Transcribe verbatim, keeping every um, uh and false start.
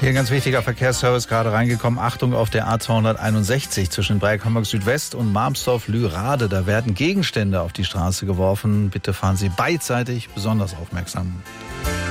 Hier ein ganz wichtiger Verkehrsservice gerade reingekommen. Achtung auf der A zweihunderteinundsechzig zwischen Dreieck-Hamburg Südwest und Marmsdorf-Lührade. Da werden Gegenstände auf die Straße geworfen. Bitte fahren Sie beidseitig besonders aufmerksam.